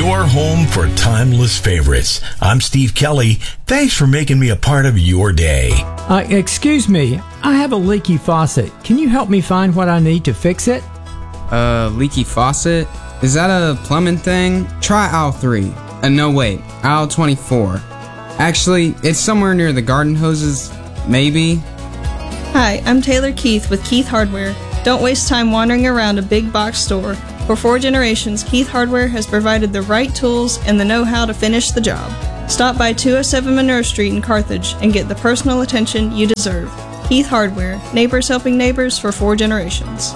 your home for timeless favorites. I'm Steve Kelly. Thanks for making me a part of your day. Excuse me, I have a leaky faucet. Can you help me find what I need to fix it? Leaky faucet? Is that a plumbing thing? Try aisle 3. No, wait, aisle 24. Actually, it's somewhere near the garden hoses, maybe. Hi, I'm Taylor Keith with Keith Hardware. Don't waste time wandering around a big box store. For 4 generations, Keith Hardware has provided the right tools and the know-how to finish the job. Stop by 207 Monroe Street in Carthage and get the personal attention you deserve. Keith Hardware, neighbors helping neighbors for 4 generations.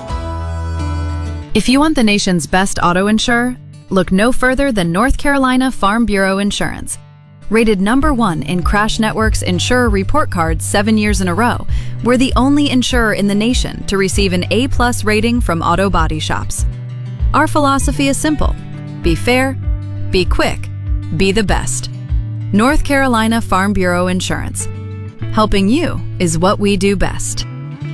If you want the nation's best auto insurer, look no further than North Carolina Farm Bureau Insurance. Rated #1 in Crash Network's Insurer Report Card 7 years in a row, we're the only insurer in the nation to receive an A+ rating from auto body shops. Our philosophy is simple: be fair, be quick, be the best. North Carolina Farm Bureau Insurance. Helping you is what we do best.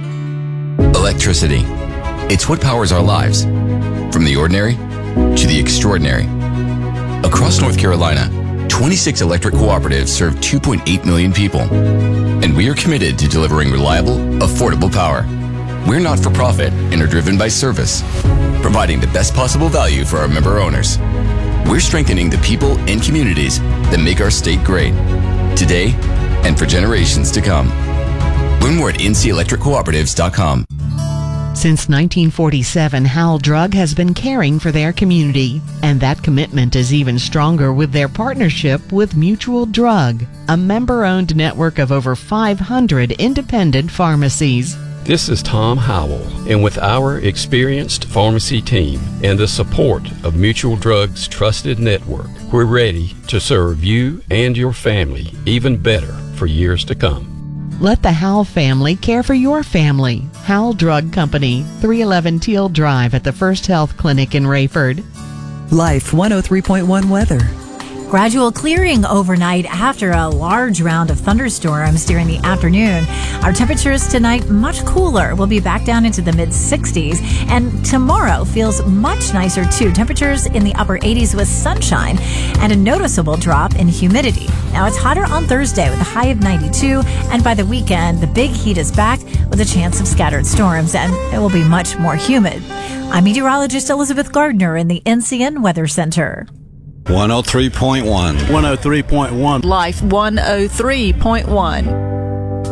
Electricity. It's what powers our lives, from the ordinary to the extraordinary. Across North Carolina, 26 electric cooperatives serve 2.8 million people, and we are committed to delivering reliable, affordable power. We're not for profit and are driven by service, providing the best possible value for our member owners. We're strengthening the people and communities that make our state great, today and for generations to come. Learn more at ncelectriccooperatives.com. Since 1947, Howell Drug has been caring for their community, and that commitment is even stronger with their partnership with Mutual Drug, a member-owned network of over 500 independent pharmacies. This is Tom Howell, and with our experienced pharmacy team and the support of Mutual Drug's trusted network, we're ready to serve you and your family even better for years to come. Let the Howell family care for your family. Howell Drug Company, 311 Teal Drive at the First Health Clinic in Rayford. Life 103.1 weather. Gradual clearing overnight after a large round of thunderstorms during the afternoon. Our temperatures tonight much cooler. We'll be back down into the mid-60s. And tomorrow feels much nicer too. Temperatures in the upper 80s with sunshine and a noticeable drop in humidity. Now it's hotter on Thursday with a high of 92. And by the weekend, the big heat is back with a chance of scattered storms, and it will be much more humid. I'm meteorologist Elizabeth Gardner in the NCN Weather Center. 103.1. 103.1. Life 103.1.